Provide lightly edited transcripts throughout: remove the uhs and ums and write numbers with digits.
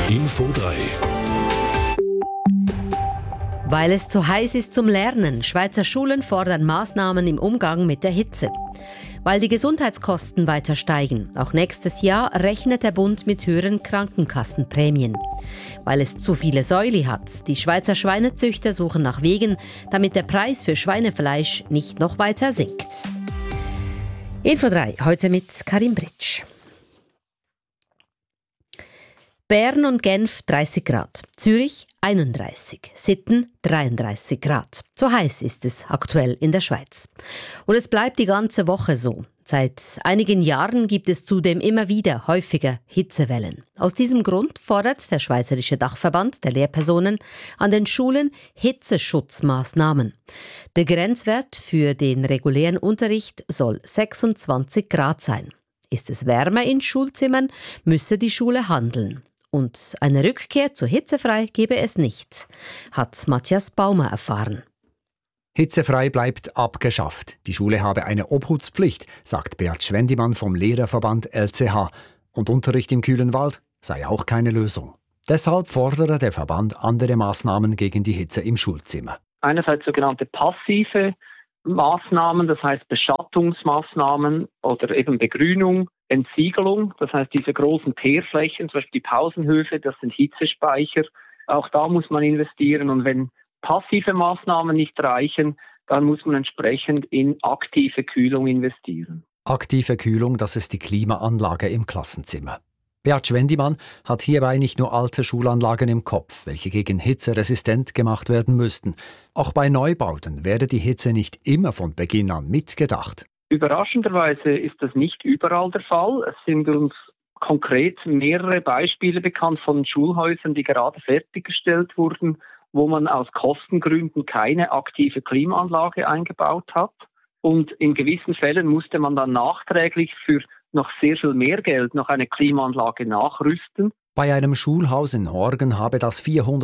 Info 3. Weil es zu heiß ist zum Lernen, Schweizer Schulen fordern Maßnahmen im Umgang mit der Hitze. Weil die Gesundheitskosten weiter steigen. Auch nächstes Jahr rechnet der Bund mit höheren Krankenkassenprämien. Weil es zu viele Säule hat. Die Schweizer Schweinezüchter suchen nach Wegen, damit der Preis für Schweinefleisch nicht noch weiter sinkt. Info 3, heute mit Karim Britsch. Bern und Genf 30 Grad, Zürich 31, Sitten 33 Grad. So heiß ist es aktuell in der Schweiz. Und es bleibt die ganze Woche so. Seit einigen Jahren gibt es zudem immer wieder häufiger Hitzewellen. Aus diesem Grund fordert der Schweizerische Dachverband der Lehrpersonen an den Schulen Hitzeschutzmaßnahmen. Der Grenzwert für den regulären Unterricht soll 26 Grad sein. Ist es wärmer in Schulzimmern, müsse die Schule handeln. Und eine Rückkehr zu hitzefrei gebe es nicht, hat Matthias Baumer erfahren. Hitzefrei bleibt abgeschafft. Die Schule habe eine Obhutspflicht, sagt Beat Schwendimann vom Lehrerverband LCH. Und Unterricht im kühlen Wald sei auch keine Lösung. Deshalb fordere der Verband andere Maßnahmen gegen die Hitze im Schulzimmer. Einerseits sogenannte passive Maßnahmen, das heißt Beschattungsmaßnahmen oder eben Begrünung, Entsiegelung, das heißt diese großen Teerflächen, zum Beispiel die Pausenhöfe, das sind Hitzespeicher. Auch da muss man investieren und wenn passive Maßnahmen nicht reichen, dann muss man entsprechend in aktive Kühlung investieren. Aktive Kühlung, das ist die Klimaanlage im Klassenzimmer. Beat Schwendimann hat hierbei nicht nur alte Schulanlagen im Kopf, welche gegen Hitze resistent gemacht werden müssten. Auch bei Neubauten werde die Hitze nicht immer von Beginn an mitgedacht. Überraschenderweise ist das nicht überall der Fall. Es sind uns konkret mehrere Beispiele bekannt von Schulhäusern, die gerade fertiggestellt wurden, wo man aus Kostengründen keine aktive Klimaanlage eingebaut hat. Und in gewissen Fällen musste man dann nachträglich für noch sehr viel mehr Geld noch eine Klimaanlage nachrüsten. Bei einem Schulhaus in Horgen habe das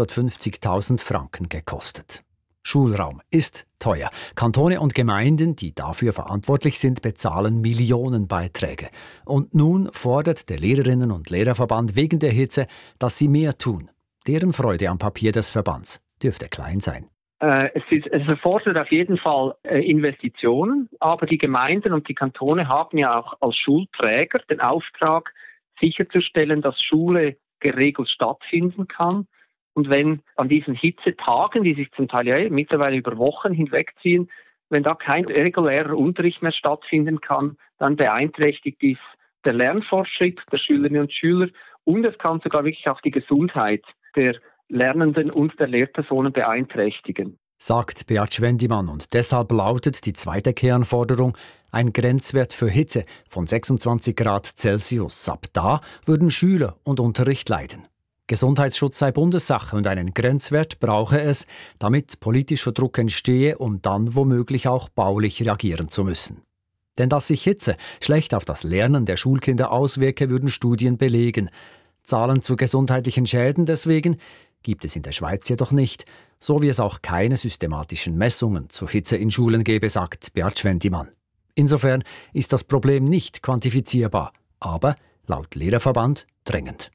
450.000 Franken gekostet. Schulraum ist teuer. Kantone und Gemeinden, die dafür verantwortlich sind, bezahlen Millionenbeiträge. Und nun fordert der Lehrerinnen- und Lehrerverband wegen der Hitze, dass sie mehr tun. Deren Freude am Papier des Verbands dürfte klein sein. Es erfordert auf jeden Fall Investitionen, aber die Gemeinden und die Kantone haben ja auch als Schulträger den Auftrag, sicherzustellen, dass Schule geregelt stattfinden kann. Und wenn an diesen Hitzetagen, die sich zum Teil ja mittlerweile über Wochen hinwegziehen, wenn da kein regulärer Unterricht mehr stattfinden kann, dann beeinträchtigt dies der Lernfortschritt der Schülerinnen und Schüler und es kann sogar wirklich auch die Gesundheit der Lernenden und der Lehrpersonen beeinträchtigen. Sagt Beat Schwendimann und deshalb lautet die zweite Kernforderung ein Grenzwert für Hitze von 26 Grad Celsius. Ab da würden Schüler und Unterricht leiden. Gesundheitsschutz sei Bundessache und einen Grenzwert brauche es, damit politischer Druck entstehe, um dann womöglich auch baulich reagieren zu müssen. Denn dass sich Hitze schlecht auf das Lernen der Schulkinder auswirke, würden Studien belegen. Zahlen zu gesundheitlichen Schäden deswegen gibt es in der Schweiz jedoch nicht, so wie es auch keine systematischen Messungen zur Hitze in Schulen gäbe, sagt Beat Schwendimann. Insofern ist das Problem nicht quantifizierbar, aber laut Lehrerverband drängend.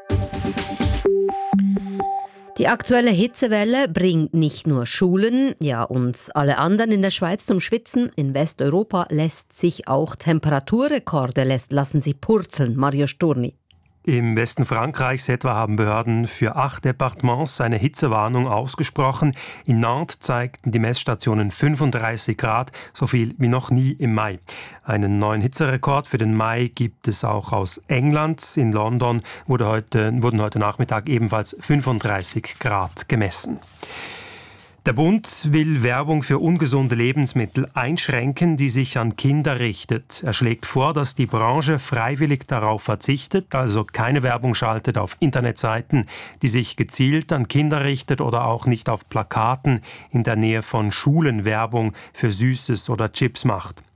Die aktuelle Hitzewelle bringt nicht nur Schulen, ja uns alle anderen in der Schweiz zum Schwitzen. In Westeuropa lässt sich auch Temperaturrekorde lassen sie purzeln. Mario Sturni. Im Westen Frankreichs etwa haben Behörden für 8 Departements eine Hitzewarnung ausgesprochen. In Nantes zeigten die Messstationen 35 Grad, so viel wie noch nie im Mai. Einen neuen Hitzerekord für den Mai gibt es auch aus England. In London wurden heute Nachmittag ebenfalls 35 Grad gemessen. Der Bund will Werbung für ungesunde Lebensmittel einschränken, die sich an Kinder richtet. Er schlägt vor, dass die Branche freiwillig darauf verzichtet, also keine Werbung schaltet auf Internetseiten, die sich gezielt an Kinder richtet oder auch nicht auf Plakaten in der Nähe von Schulen Werbung für Süßes oder Chips macht.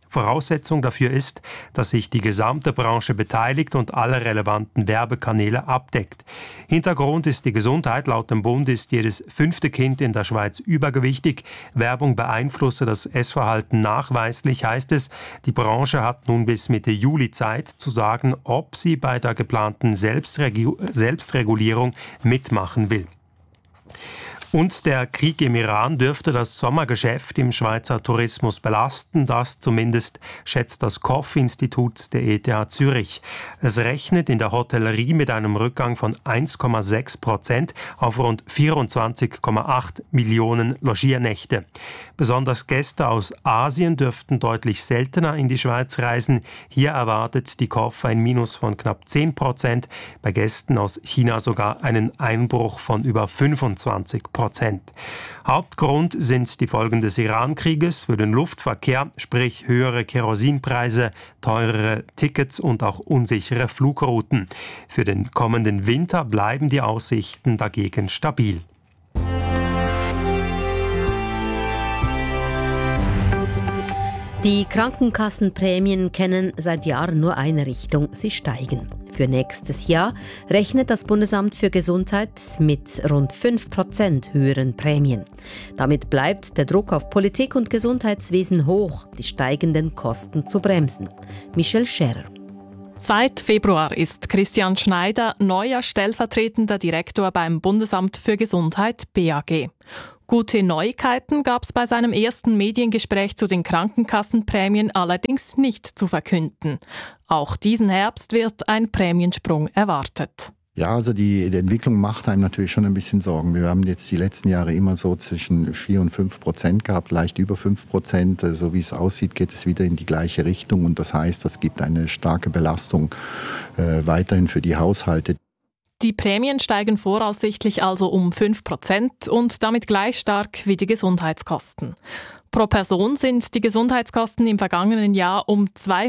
Voraussetzung dafür ist, dass sich die gesamte Branche beteiligt und alle relevanten Werbekanäle abdeckt. Hintergrund ist die Gesundheit. Laut dem Bund ist jedes 5. Kind in der Schweiz übergewichtig. Werbung beeinflusse das Essverhalten nachweislich, heißt es. Die Branche hat nun bis Mitte Juli Zeit zu sagen, ob sie bei der geplanten Selbstregulierung mitmachen will. Und der Krieg im Iran dürfte das Sommergeschäft im Schweizer Tourismus belasten. Das zumindest schätzt das KOF-Institut der ETH Zürich. Es rechnet in der Hotellerie mit einem Rückgang von 1,6% auf rund 24,8 Millionen Logiernächte. Besonders Gäste aus Asien dürften deutlich seltener in die Schweiz reisen. Hier erwartet die KOF ein Minus von knapp 10%, bei Gästen aus China sogar einen Einbruch von über 25%. Hauptgrund sind die Folgen des Iran-Krieges für den Luftverkehr, sprich höhere Kerosinpreise, teurere Tickets und auch unsichere Flugrouten. Für den kommenden Winter bleiben die Aussichten dagegen stabil. Die Krankenkassenprämien kennen seit Jahren nur eine Richtung, sie steigen. Für nächstes Jahr rechnet das Bundesamt für Gesundheit mit rund 5% höheren Prämien. Damit bleibt der Druck auf Politik und Gesundheitswesen hoch, die steigenden Kosten zu bremsen. Michelle Scherer. Seit Februar ist Christian Schneider neuer stellvertretender Direktor beim Bundesamt für Gesundheit BAG. Gute Neuigkeiten gab es bei seinem ersten Mediengespräch zu den Krankenkassenprämien allerdings nicht zu verkünden. Auch diesen Herbst wird ein Prämiensprung erwartet. Ja, also die Entwicklung macht einem natürlich schon ein bisschen Sorgen. Wir haben jetzt die letzten Jahre immer so zwischen 4 und 5% gehabt, leicht über 5%. So wie es aussieht, geht es wieder in die gleiche Richtung. Und das heißt, es gibt eine starke Belastung weiterhin für die Haushalte. Die Prämien steigen voraussichtlich also um 5% und damit gleich stark wie die Gesundheitskosten. Pro Person sind die Gesundheitskosten im vergangenen Jahr um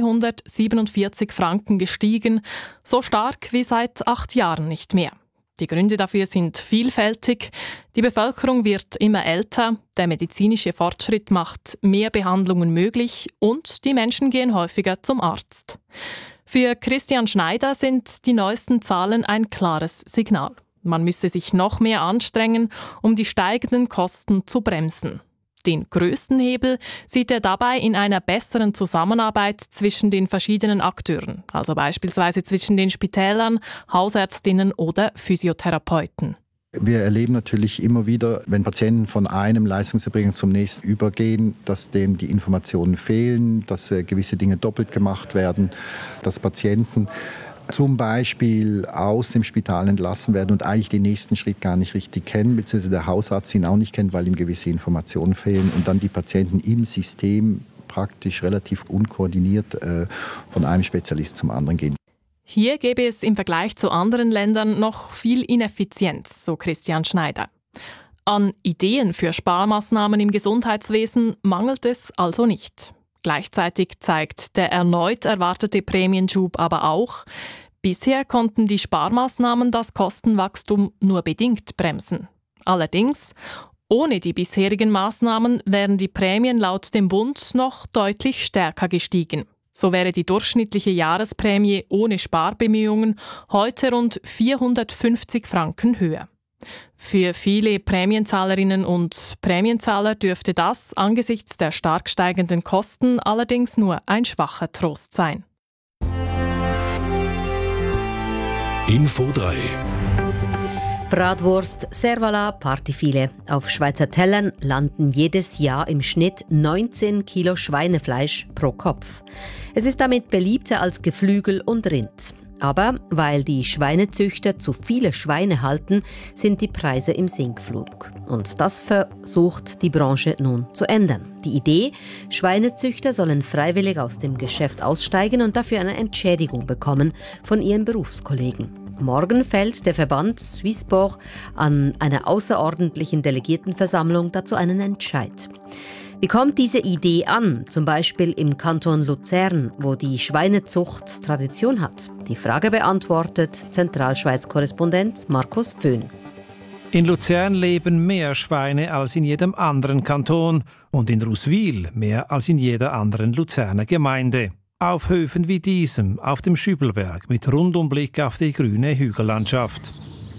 247 Franken gestiegen, so stark wie seit 8 Jahren nicht mehr. Die Gründe dafür sind vielfältig. Die Bevölkerung wird immer älter, der medizinische Fortschritt macht mehr Behandlungen möglich und die Menschen gehen häufiger zum Arzt. Für Christian Schneider sind die neuesten Zahlen ein klares Signal. Man müsse sich noch mehr anstrengen, um die steigenden Kosten zu bremsen. Den größten Hebel sieht er dabei in einer besseren Zusammenarbeit zwischen den verschiedenen Akteuren, also beispielsweise zwischen den Spitälern, Hausärztinnen oder Physiotherapeuten. Wir erleben natürlich immer wieder, wenn Patienten von einem Leistungserbringer zum nächsten übergehen, dass dem die Informationen fehlen, dass gewisse Dinge doppelt gemacht werden, dass Patienten zum Beispiel aus dem Spital entlassen werden und eigentlich den nächsten Schritt gar nicht richtig kennen, beziehungsweise der Hausarzt ihn auch nicht kennt, weil ihm gewisse Informationen fehlen und dann die Patienten im System praktisch relativ unkoordiniert von einem Spezialist zum anderen gehen. Hier gäbe es im Vergleich zu anderen Ländern noch viel Ineffizienz, so Christian Schneider. An Ideen für Sparmaßnahmen im Gesundheitswesen mangelt es also nicht. Gleichzeitig zeigt der erneut erwartete Prämienschub aber auch, bisher konnten die Sparmaßnahmen das Kostenwachstum nur bedingt bremsen. Allerdings, ohne die bisherigen Maßnahmen wären die Prämien laut dem Bund noch deutlich stärker gestiegen. So wäre die durchschnittliche Jahresprämie ohne Sparbemühungen heute rund 450 Franken höher. Für viele Prämienzahlerinnen und Prämienzahler dürfte das angesichts der stark steigenden Kosten allerdings nur ein schwacher Trost sein. Info 3 Bratwurst, Servala, Partyfilet. Auf Schweizer Tellern landen jedes Jahr im Schnitt 19 Kilo Schweinefleisch pro Kopf. Es ist damit beliebter als Geflügel und Rind. Aber weil die Schweinezüchter zu viele Schweine halten, sind die Preise im Sinkflug. Und das versucht die Branche nun zu ändern. Die Idee, Schweinezüchter sollen freiwillig aus dem Geschäft aussteigen und dafür eine Entschädigung bekommen von ihren Berufskollegen. Morgen fällt der Verband Swissport an einer außerordentlichen Delegiertenversammlung dazu einen Entscheid. Wie kommt diese Idee an, zum Beispiel im Kanton Luzern, wo die Schweinezucht Tradition hat? Die Frage beantwortet Zentralschweiz-Korrespondent Markus Föhn. In Luzern leben mehr Schweine als in jedem anderen Kanton und in Ruswil mehr als in jeder anderen Luzerner Gemeinde. Auf Höfen wie diesem, auf dem Schübelberg, mit Rundumblick auf die grüne Hügellandschaft.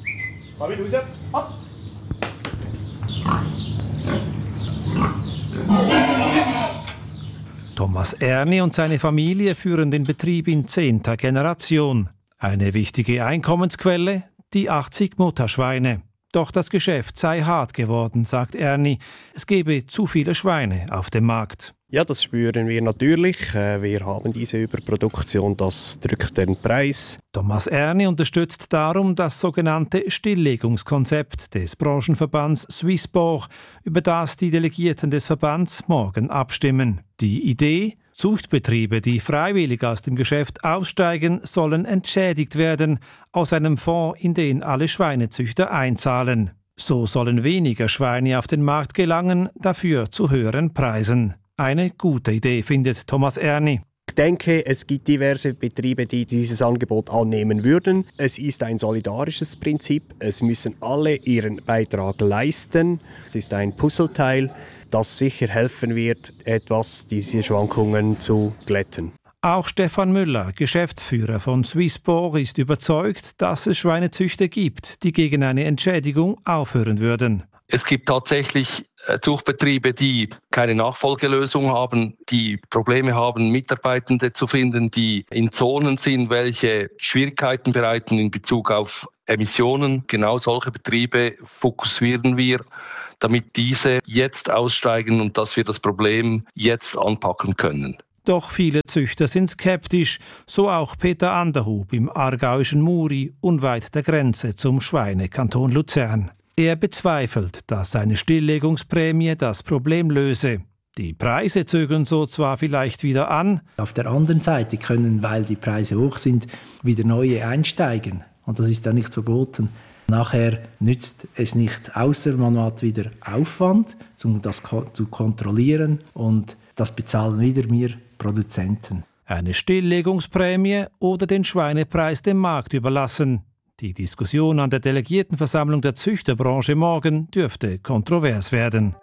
Thomas Erni und seine Familie führen den Betrieb in 10. Generation. Eine wichtige Einkommensquelle, die 80 Mutterschweine. Doch das Geschäft sei hart geworden, sagt Erni. Es gebe zu viele Schweine auf dem Markt. Ja, das spüren wir natürlich. Wir haben diese Überproduktion, das drückt den Preis. Thomas Erni unterstützt darum das sogenannte Stilllegungskonzept des Branchenverbands Swisspor, über das die Delegierten des Verbands morgen abstimmen. Die Idee: Zuchtbetriebe, die freiwillig aus dem Geschäft aussteigen, sollen entschädigt werden aus einem Fonds, in den alle Schweinezüchter einzahlen. So sollen weniger Schweine auf den Markt gelangen, dafür zu höheren Preisen. Eine gute Idee, findet Thomas Erni. Ich denke, es gibt diverse Betriebe, die dieses Angebot annehmen würden. Es ist ein solidarisches Prinzip. Es müssen alle ihren Beitrag leisten. Es ist ein Puzzleteil, das sicher helfen wird, etwas diese Schwankungen zu glätten. Auch Stefan Müller, Geschäftsführer von Swisspor, ist überzeugt, dass es Schweinezüchter gibt, die gegen eine Entschädigung aufhören würden. Es gibt tatsächlich Zuchtbetriebe, die keine Nachfolgelösung haben, die Probleme haben, Mitarbeitende zu finden, die in Zonen sind, welche Schwierigkeiten bereiten in Bezug auf Emissionen. Genau solche Betriebe fokussieren wir, damit diese jetzt aussteigen und dass wir das Problem jetzt anpacken können. Doch viele Züchter sind skeptisch, so auch Peter Anderhub im aargauischen Muri, unweit der Grenze zum Schweinekanton Luzern. Er bezweifelt, dass eine Stilllegungsprämie das Problem löse. Die Preise zögern so zwar vielleicht wieder an. Auf der anderen Seite können, weil die Preise hoch sind, wieder neue einsteigen. Und das ist ja nicht verboten. Nachher nützt es nicht, außer man hat wieder Aufwand, um das zu kontrollieren. Und das bezahlen wieder wir Produzenten. Eine Stilllegungsprämie oder den Schweinepreis dem Markt überlassen. Die Diskussion an der Delegiertenversammlung der Züchterbranche morgen dürfte kontrovers werden.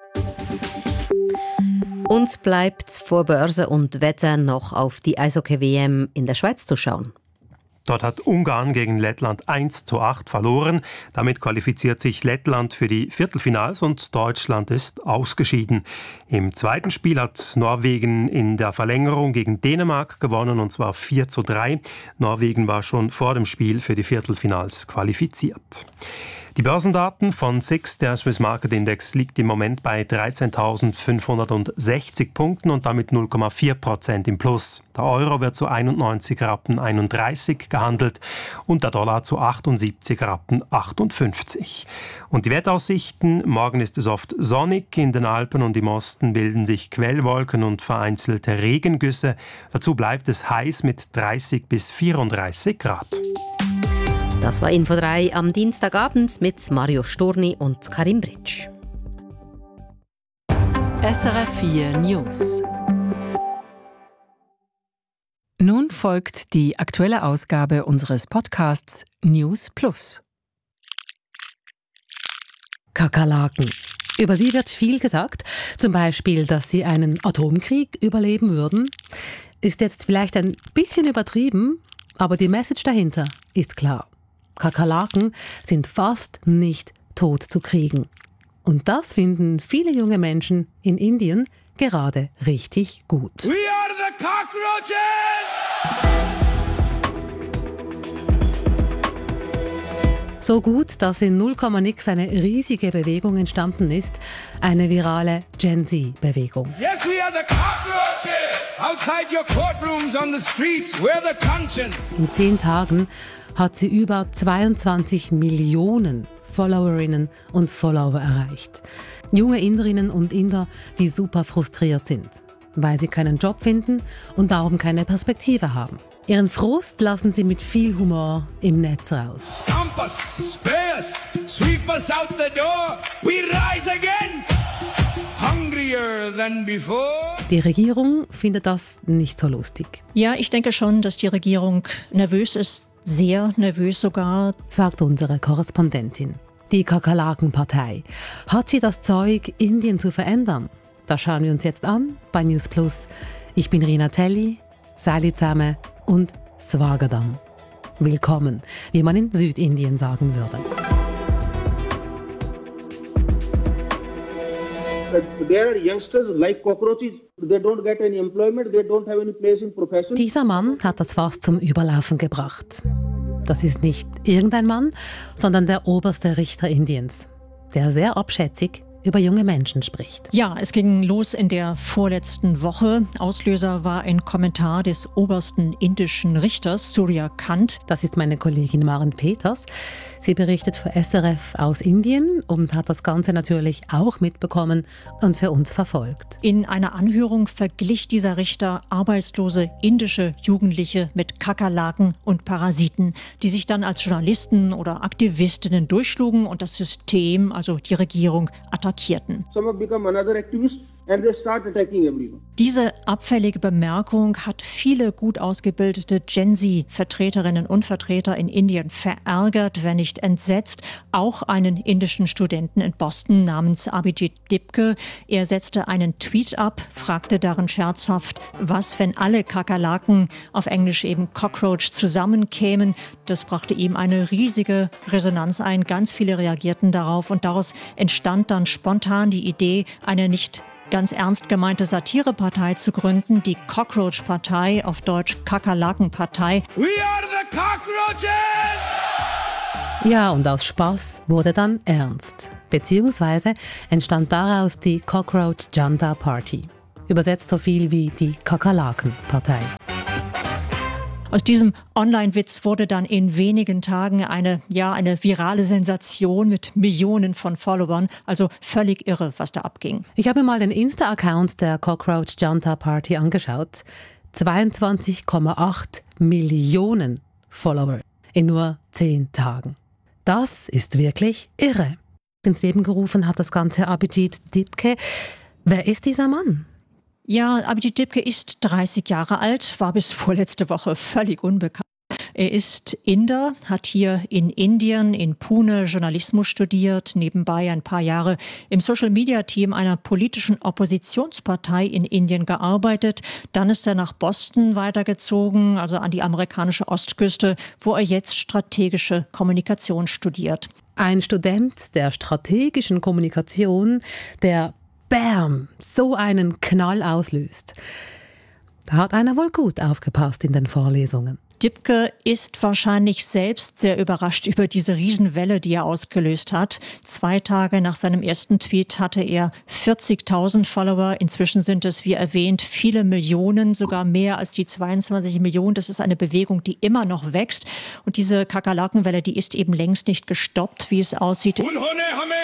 Uns bleibt vor Börse und Wetter noch auf die Eishockey-WM in der Schweiz zu schauen. Dort hat Ungarn gegen Lettland 1:8 verloren. Damit qualifiziert sich Lettland für die Viertelfinals und Deutschland ist ausgeschieden. Im zweiten Spiel hat Norwegen in der Verlängerung gegen Dänemark gewonnen, und zwar 4:3. Norwegen war schon vor dem Spiel für die Viertelfinals qualifiziert. Die Börsendaten von SIX, der Swiss Market Index, liegt im Moment bei 13.560 Punkten und damit 0,4% im Plus. Der Euro wird zu 91,31 Rappen gehandelt und der Dollar zu 78,58 Rappen. Und die Wetteraussichten: Morgen ist es oft sonnig, in den Alpen und im Osten bilden sich Quellwolken und vereinzelte Regengüsse. Dazu bleibt es heiß mit 30 bis 34 Grad. Das war Info 3 am Dienstagabend mit Mario Sturni und Karim Britsch. SRF 4 News. Nun folgt die aktuelle Ausgabe unseres Podcasts News Plus. Kakerlaken. Über sie wird viel gesagt, zum Beispiel, dass sie einen Atomkrieg überleben würden. Ist jetzt vielleicht ein bisschen übertrieben, aber die Message dahinter ist klar. Kakerlaken sind fast nicht tot zu kriegen. Und das finden viele junge Menschen in Indien gerade richtig gut. We are the cockroaches! So gut, dass in 0,nix eine riesige Bewegung entstanden ist, eine virale Gen-Z-Bewegung. Yes, we are the cockroaches! Outside your courtrooms, on the streets, we're the conscience! In 10 Tagen hat sie über 22 Millionen Followerinnen und Follower erreicht. Junge Inderinnen und Inder, die super frustriert sind, weil sie keinen Job finden und darum keine Perspektive haben. Ihren Frust lassen sie mit viel Humor im Netz raus. Stomp us, spray us, sweep us out the door, we rise again, hungrier than before. Die Regierung findet das nicht so lustig. Ja, ich denke schon, dass die Regierung nervös ist. Sehr nervös sogar, sagt unsere Korrespondentin. Die Kakerlakenpartei. Hat sie das Zeug, Indien zu verändern? Das schauen wir uns jetzt an bei News Plus. Ich bin Rina Telli, Seili zusammen und Swagadam. Willkommen, wie man in Südindien sagen würde. Dieser Mann hat das fast zum Überlaufen gebracht. Das ist nicht irgendein Mann, sondern der oberste Richter Indiens, der sehr abschätzig über junge Menschen spricht. Ja, es ging los in der vorletzten Woche. Auslöser war ein Kommentar des obersten indischen Richters, Surya Kant. Das ist meine Kollegin Maren Peters. Sie berichtet für SRF aus Indien und hat das Ganze natürlich auch mitbekommen und für uns verfolgt. In einer Anhörung verglich dieser Richter arbeitslose indische Jugendliche mit Kakerlaken und Parasiten, die sich dann als Journalisten oder Aktivistinnen durchschlugen und das System, also die Regierung, attackierten. Diese abfällige Bemerkung hat viele gut ausgebildete Gen-Z-Vertreterinnen und Vertreter in Indien verärgert, wenn nicht entsetzt. Auch einen indischen Studenten in Boston namens Abhijit Dipke. Er setzte einen Tweet ab, fragte darin scherzhaft, was, wenn alle Kakerlaken, auf Englisch eben Cockroach, zusammenkämen. Das brachte ihm eine riesige Resonanz ein. Ganz viele reagierten darauf und daraus entstand dann spontan die Idee, eine nicht ganz ernst gemeinte Satirepartei zu gründen, die Cockroach-Partei, auf Deutsch Kakerlaken-Partei. We are the cockroaches! Ja, und aus Spaß wurde dann ernst. Beziehungsweise entstand daraus die Cockroach Janta Party. Übersetzt so viel wie die Kakerlaken-Partei. Aus diesem Online-Witz wurde dann in wenigen Tagen eine virale Sensation mit Millionen von Followern. Also völlig irre, was da abging. Ich habe mir mal den Insta-Account der Cockroach Janta Party angeschaut. 22,8 Millionen Follower in nur 10 Tagen. Das ist wirklich irre. Ins Leben gerufen hat das Ganze Abhijit Dipke. Wer ist dieser Mann? Ja, Abhijit Dipke ist 30 Jahre alt, war bis vorletzte Woche völlig unbekannt. Er ist Inder, hat hier in Indien, in Pune, Journalismus studiert, nebenbei ein paar Jahre im Social-Media-Team einer politischen Oppositionspartei in Indien gearbeitet. Dann ist er nach Boston weitergezogen, also an die amerikanische Ostküste, wo er jetzt strategische Kommunikation studiert. Ein Student der strategischen Kommunikation, der Bam, so einen Knall auslöst. Da hat einer wohl gut aufgepasst in den Vorlesungen. Dipke ist wahrscheinlich selbst sehr überrascht über diese Riesenwelle, die er ausgelöst hat. 2 Tage nach seinem ersten Tweet hatte er 40.000 Follower. Inzwischen sind es, wie erwähnt, viele Millionen, sogar mehr als die 22 Millionen. Das ist eine Bewegung, die immer noch wächst. Und diese Kakerlakenwelle, die ist eben längst nicht gestoppt, wie es aussieht.